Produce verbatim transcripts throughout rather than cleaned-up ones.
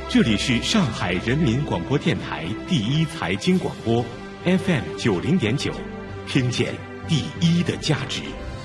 这里是上海人民广播电台第一财经广播 F M 九零点九，听见第一的价值。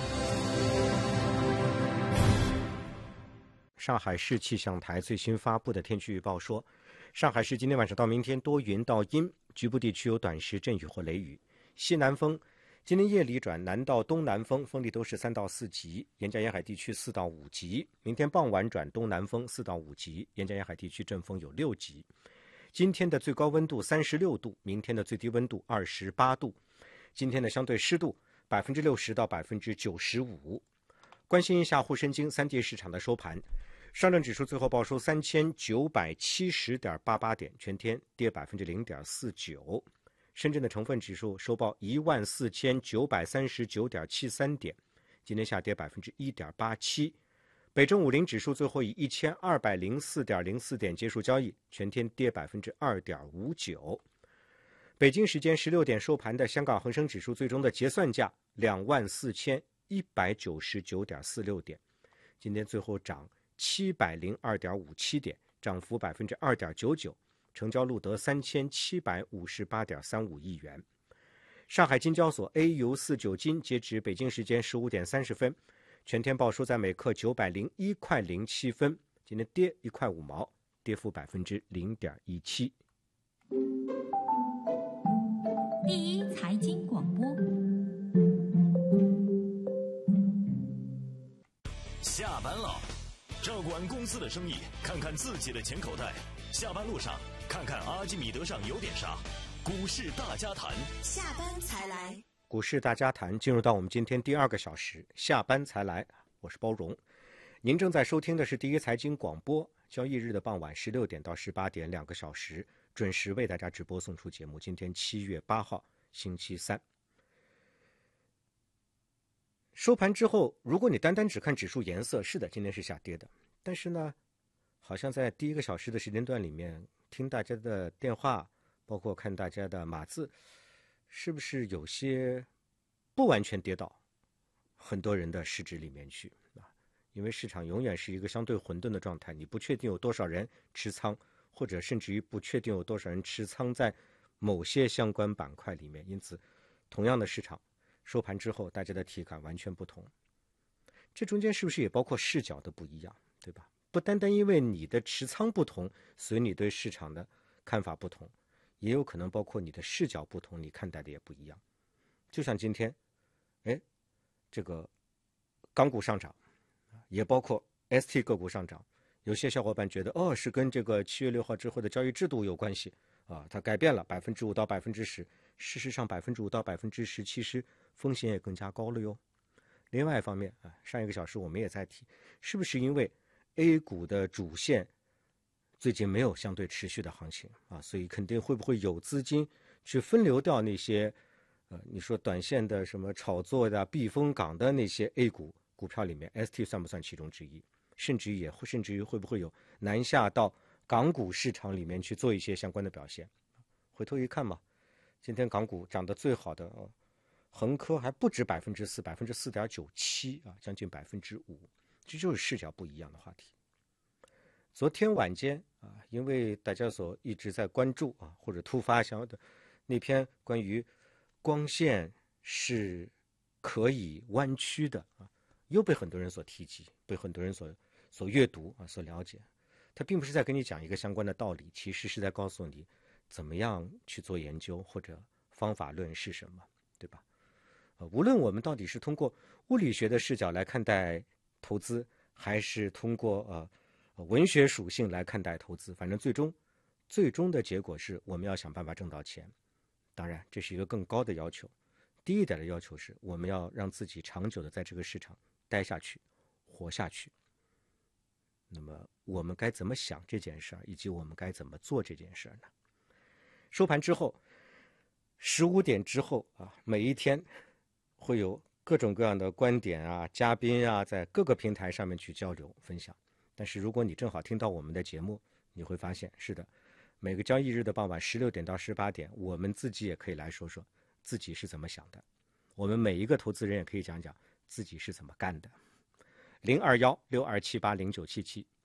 上海市气象台最新发布的天气预报说，上海市今天晚上到明天多云到阴，局部地区有短时阵雨或雷雨，西南风今天夜里转南到东南风，风力都是三到四级，沿江沿海地区四到五级。明天傍晚转东南风四到五级，沿江沿海地区阵风有六级。今天的最高温度三十六度，明天的最低温度二十八度。今天的相对湿度百分之六十到百分之九十五。关心一下沪深京三地市场的收盘，上证指数最后报收三千九百七十点八八点，全天跌百分之零点四九。深圳的成分指数收报一万四千九百三十九点七三点，今天下跌百分之一点八七。北证五零指数最后以一千二百零四点零四点结束交易，全天跌百分之二点五九。北京时间十六点收盘的香港恒生指数最终的结算价两万四千一百九十九点四六点，今天最后涨七百零二点五七点，涨幅百分之二点九九。成交录得三千七百五十八点三五亿元。上海金交所 A 油四九金截止北京时间十五点三十分，全天报收在每克九百零一块零七分，今天跌一块五毛，跌幅百分之零点一七。 第一财经广播， 下班了，照管公司的生意，看看自己的钱口袋。下班路上，看看阿基米德上有点啥。股市大家谈， 下班才来。 股市大家谈进入到我们今天第二个小时，下班才来。我是包荣，您正在收听的是第一财经广播，交易日的傍晚十六点到十八点两个小时，准时为大家直播送出节目。今天七月八号，星期三。收盘之后，如果你单单只看指数颜色，是的，今天是下跌的，但是呢，好像在第一个小时的时间段里面，听大家的电话，包括看大家的码字，是不是有些不完全跌到很多人的市值里面去啊？因为市场永远是一个相对混沌的状态，你不确定有多少人持仓，或者甚至于不确定有多少人持仓在某些相关板块里面，因此同样的市场收盘之后，大家的体感完全不同。这中间是不是也包括视角的不一样，对吧？不单单因为你的持仓不同，所以你对市场的看法不同，也有可能包括你的视角不同，你看待的也不一样。就像今天，哎，这个港股上涨，也包括 S T 个股上涨，有些小伙伴觉得哦，是跟这个七月六号之后的交易制度有关系啊，它改变了百分之五到百分之十，事实上百分之五到百分之十，其实风险也更加高了哟。另外一方面啊，上一个小时我们也在提，是不是因为A 股的主线最近没有相对持续的行情啊，所以肯定会不会有资金去分流掉那些呃，你说短线的什么炒作的避风港的那些 A 股股票里面 S T 算不算其中之一，甚至于也会甚至于会不会有南下到港股市场里面去做一些相关的表现。回头一看嘛，今天港股涨得最好的、呃、恒科还不止百分之四，百分之四点九七啊，将近百分之五。这就是视角不一样的话题。昨天晚间啊，因为大家所一直在关注啊，或者突发想要的那篇关于光线是可以弯曲的啊，又被很多人所提及，被很多人所所阅读啊，所了解。它并不是在跟你讲一个相关的道理，其实是在告诉你怎么样去做研究，或者方法论是什么，对吧？呃，无论我们到底是通过物理学的视角来看待投资，还是通过呃文学属性来看待投资，反正最终最终的结果是我们要想办法挣到钱。当然这是一个更高的要求，低一点的要求是我们要让自己长久的在这个市场待下去，活下去。那么我们该怎么想这件事儿，以及我们该怎么做这件事儿呢？收盘之后十五点之后啊，每一天会有各种各样的观点啊，嘉宾啊，在各个平台上面去交流分享。但是如果你正好听到我们的节目，你会发现是的，每个交易日的傍晚十六点到十八点，我们自己也可以来说说自己是怎么想的，我们每一个投资人也可以讲讲自己是怎么干的。零二幺六二七八零九七七，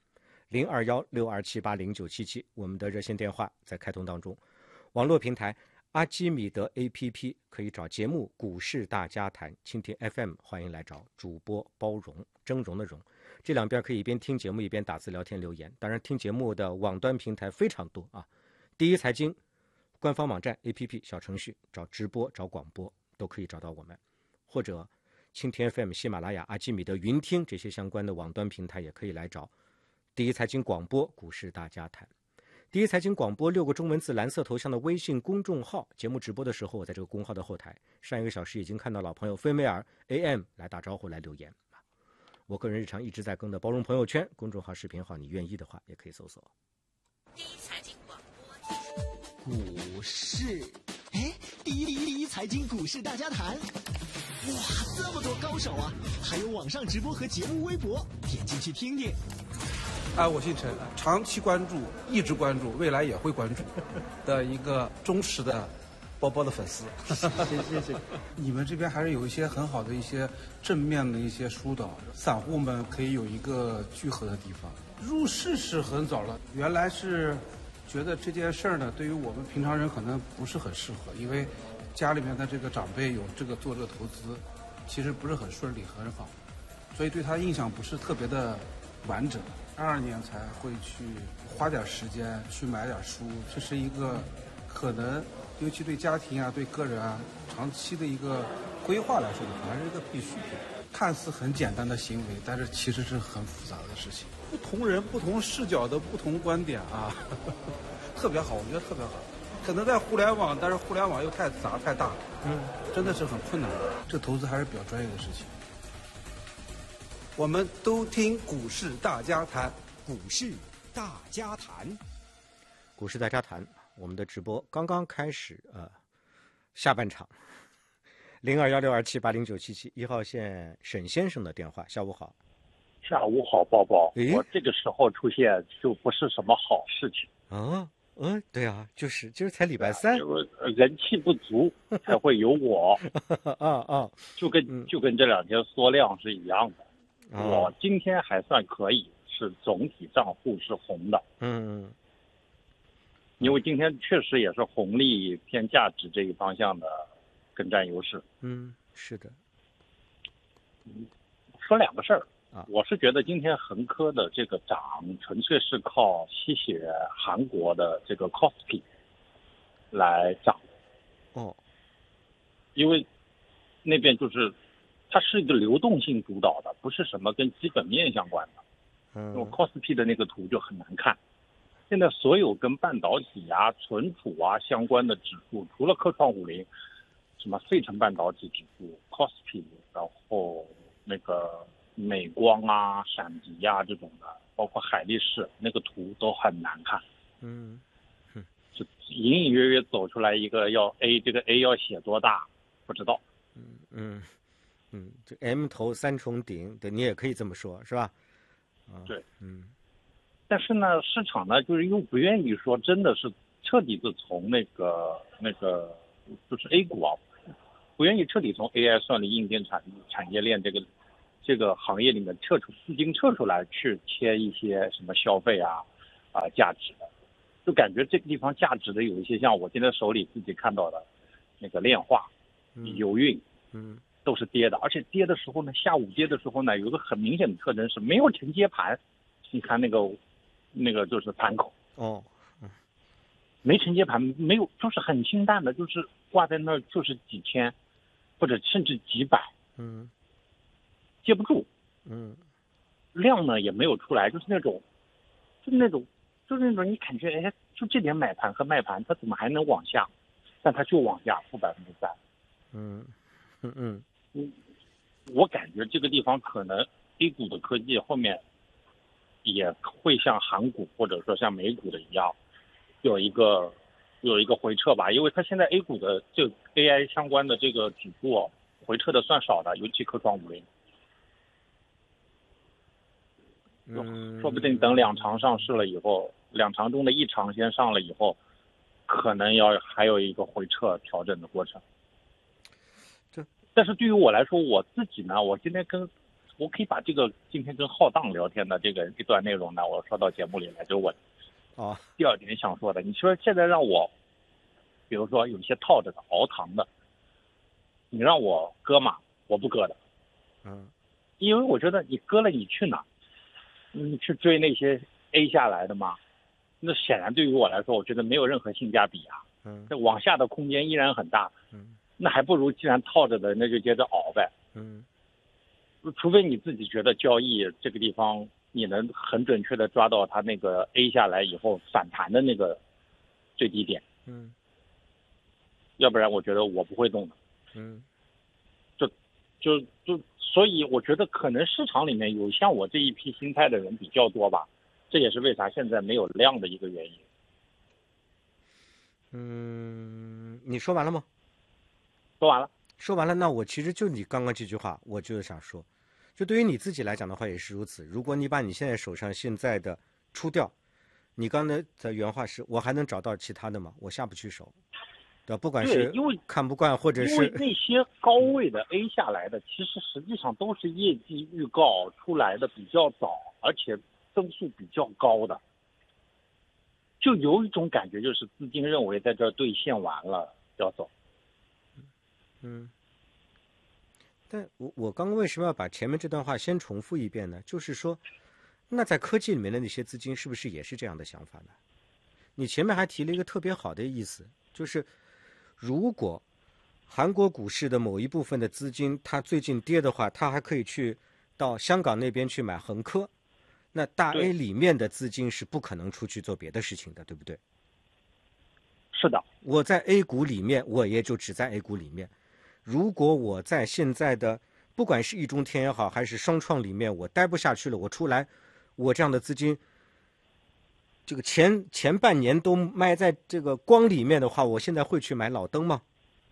零二幺六二七八零九七七，我们的热线电话在开通当中。网络平台阿基米德 A P P 可以找节目股市大家谈，蜻蜓 F M 欢迎来找主播包容，峥嵘的嵘，这两边可以一边听节目一边打字聊天留言。当然听节目的网端平台非常多啊，第一财经官方网站 A P P 小程序找直播找广播都可以找到我们，或者蜻蜓 F M、喜马拉雅、阿基米德、云听这些相关的网端平台也可以来找第一财经广播股市大家谈。第一财经广播六个中文字蓝色头像的微信公众号，节目直播的时候我在这个公号的后台，上一个小时已经看到老朋友菲梅尔 A M 来打招呼来留言。我个人日常一直在更的包容朋友圈公众号视频号，你愿意的话也可以搜索第一财经广播股市，哎，第一第一第一财经股市大家谈，哇，这么多高手啊！还有网上直播和节目微博，点进去听听。 啊，我姓陈，长期关注，一直关注，未来也会关注的一个忠实的包包的粉丝。谢谢谢谢。你们这边还是有一些很好的一些正面的一些疏导，散户们可以有一个聚合的地方。入市是很早了，原来是觉得这件事儿呢，对于我们平常人可能不是很适合，因为家里面的这个长辈有这个做这个投资，其实不是很顺利很好，所以对他印象不是特别的完整。二二年才会去花点时间去买点书，这是一个可能尤其对家庭啊对个人啊长期的一个规划来说的，还是一个必需品。看似很简单的行为，但是其实是很复杂的事情。不同人不同视角的不同观点啊，呵呵特别好，我觉得特别好。可能在互联网，但是互联网又太杂太大，嗯，真的是很困难的。这投资还是比较专业的事情。我们都听股市大家谈， 股市大家谈， 股市大家谈，我们的直播刚刚开始，呃，下半场，零二幺六二七八零九七七一号线沈先生的电话，下午好。 下午好，宝宝，我这个时候出现就不是什么好事情啊。嗯，对啊，就是今儿才礼拜三， 人气不足才会有我啊啊， 就跟、嗯、就跟这两天缩量是一样的。 啊、 我今天还算可以，是总体账户是红的。 嗯， 因为今天确实也是红利偏价值这一方向的更占优势。 嗯，是的。 嗯，说两个事儿。 啊， 我是觉得今天恒科的这个涨纯粹是靠吸血韩国的这个 C O S P I 来涨。 哦， 因为那边就是它是一个流动性主导的，不是什么跟基本面相关的。 嗯 C O S P I 的那个图就很难看。现在所有跟半导体啊、存储啊相关的指数，除了科创五零，什么费城半导体指数、C O S P I， 然后那个美光啊、闪迪啊这种的，包括海力士那个图都很难看。 嗯， 就隐隐约约走出来一个要 A， 这个 A 要写多大不知道。 嗯嗯嗯，这 M 头三重顶，对，你也可以这么说，是吧？ 啊，对， 嗯。 但是呢，市场呢就是又不愿意说真的是彻底的从那个那个就是 A 股啊，不愿意彻底从 A I 算力、硬件产产业链这个。这个行业里面撤出资金撤出来去切一些什么消费啊啊价值的，就感觉这个地方价值的有一些像我今天手里自己看到的那个炼化、油运， 嗯， 都是跌的，而且跌的时候呢，下午跌的时候呢，有一个很明显的特征是没有承接盘，你看那个那个就是盘口哦， 嗯，没承接盘，没有，就是很清淡的，就是挂在那儿就是几千或者甚至几百， 嗯。 接不住， 嗯， 量呢也没有出来，就是那种，就是那种，就是那种你感觉，哎，就这点买盘和卖盘，它怎么还能往下？但它就往下，负百分之三。 嗯嗯嗯嗯，我感觉这个地方可能 A 股的科技后面也会像韩股或者说像美股的一样，有一个有一个回撤吧，因为它现在 A 股的这个 A I 相关的这个指数回撤的算少的，尤其科创五零。 嗯， 说不定等两长上市了以后，两长中的一长先上了以后，可能要还有一个回撤调整的过程。 这， 但是对于我来说，我自己呢，我今天跟我可以把这个今天跟浩荡聊天的这个一段内容呢，我说到节目里来，就是我哦， 第二点想说的。你说现在让我，比如说有一些套着的熬糖的，你让我割嘛，我不割的。 嗯， 因为我觉得你割了，你去哪？你去追那些 A 下来的嘛？那显然对于我来说，我觉得没有任何性价比啊。 嗯， 那往下的空间依然很大。 嗯， 那还不如既然套着的，那就接着熬呗。 嗯， 除非你自己觉得交易这个地方你能很准确的抓到它那个 A 下来以后反弹的那个最低点。 嗯， 要不然我觉得我不会动的。 嗯， 就就就所以我觉得可能市场里面有像我这一批心态的人比较多吧，这也是为啥现在没有量的一个原因。 嗯，你说完了吗？ 说完了。 说完了，那我其实就你刚刚这句话，我就是想说，就对于你自己来讲的话也是如此。如果你把你现在手上现在的出掉，你刚才的原话是我还能找到其他的吗？我下不去手，对吧？不管是看不惯或者是因为那些高位的 A 下来的，其实实际上都是业绩预告出来的比较早，而且增速比较高的，就有一种感觉，就是资金认为在这儿兑现完了要走。 嗯，但我我刚刚为什么要把前面这段话先重复一遍呢？就是说，那在科技里面的那些资金是不是也是这样的想法呢？你前面还提了一个特别好的意思，就是如果韩国股市的某一部分的资金它最近跌的话，它还可以去到香港那边去买恒科，那大 A 里面的资金是不可能出去做别的事情的，对不对？ 是的， 我在 A 股里面，我也就只在 A 股里面。如果我在现在的不管是易中天也好，还是双创里面，我待不下去了，我出来，我这样的资金，这个前前半年都埋在这个光里面的话，我现在会去买老登吗？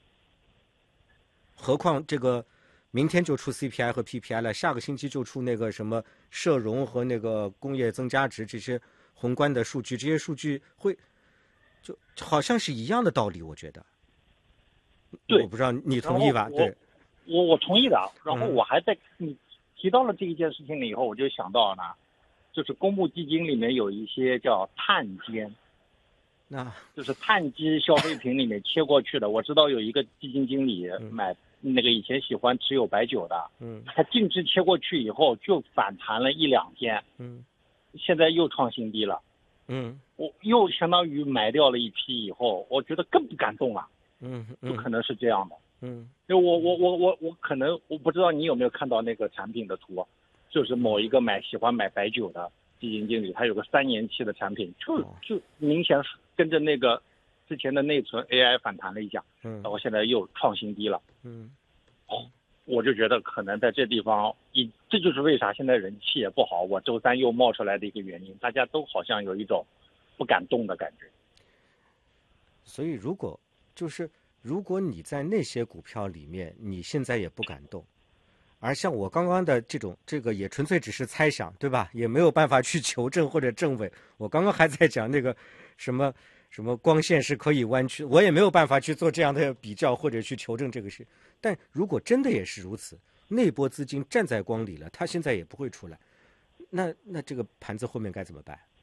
何况这个明天就出 C P I 和 P P I 了，下个星期就出那个什么社融和那个工业增加值这些宏观的数据，这些数据会就好像是一样的道理，我觉得。 对， 我不知道你同意吧？对， 我我同意的。然后我还在、嗯、你提到了这一件事情了以后，我就想到了呢，就是公募基金里面有一些叫碳监， 那就是碳基消费品里面切过去的。我知道有一个基金经理买、嗯、那个以前喜欢持有白酒的， 嗯， 他净值切过去以后就反弹了一两天， 嗯， 现在又创新低了， 嗯， 我又相当于买掉了一批以后，我觉得更不敢动了。 嗯， 就可能是这样的。 嗯， 因为我我我我我可能我不知道你有没有看到那个产品的图，就是某一个买喜欢买白酒的基金经理，他有个三年期的产品，就就明显是跟着那个之前的内存 A I 反弹了一下，嗯，然后现在又创新低了， 嗯， 哦，我就觉得可能在这地方，一这就是为啥现在人气也不好，我周三又冒出来的一个原因，大家都好像有一种不敢动的感觉。 所以如果就是如果你在那些股票里面，你现在也不敢动，而像我刚刚的这种，这个也纯粹只是猜想，对吧？也没有办法去求证或者证伪。我刚刚还在讲那个什么什么光线是可以弯曲，我也没有办法去做这样的比较或者去求证这个事。但如果真的也是如此，那波资金站在光里了，它现在也不会出来，那那这个盘子后面该怎么办？